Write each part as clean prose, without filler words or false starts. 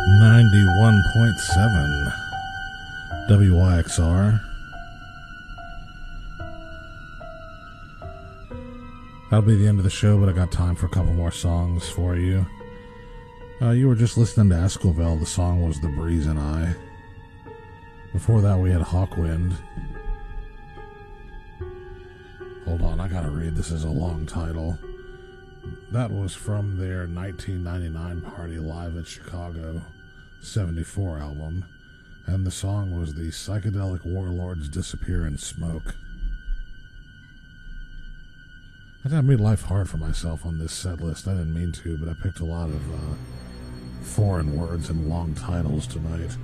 91.7 WYXR. That'll be the end of the show, but I got time for a couple more songs for you. You were just listening to Esquivel. The song was The Breeze and I. Before that, we had Hawkwind. Hold on, I gotta read. This is a long title. That was from their 1999 Party Live at Chicago 74 album, and the song was The Psychedelic Warlords Disappear in Smoke. I made life hard for myself on this set list. I didn't mean to, but I picked a lot of foreign words and long titles tonight.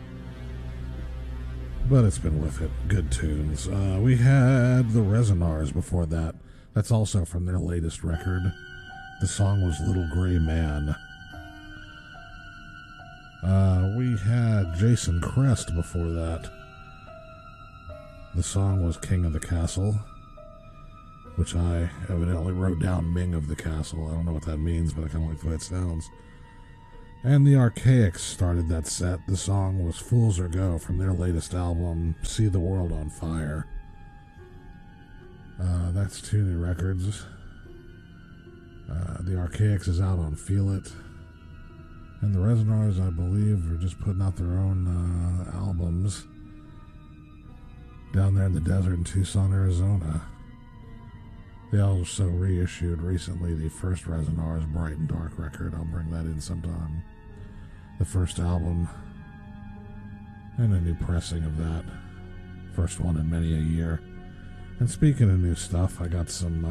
But it's been worth it. Good tunes. We had the Resonars before that. That's also from their latest record. The song was Little Gray Man. We had Jason Crest before that. The song was King of the Castle, which I evidently wrote down Ming of the Castle. I don't know what that means, but I kind of like the way it sounds. And the Archaics started that set. The song was Fools or Go from their latest album, See the World on Fire. That's 2 new records. The Archaics is out on Feel It. And the Resonars, I believe, are just putting out their own albums down there in the desert in Tucson, Arizona. They also reissued recently the first Resonars Bright and Dark record. I'll bring that in sometime. The first album and a new pressing of that. First one in many a year. And speaking of new stuff, I got some...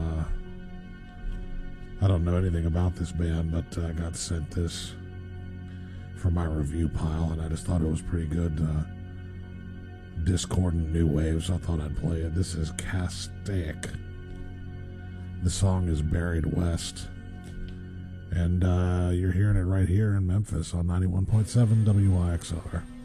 I don't know anything about this band, but I got sent this for my review pile, and I just thought it was pretty good. Discordant new wave, so I thought I'd play it. This is Castaic. The song is Buried West. And you're hearing it right here in Memphis on 91.7 WYXR.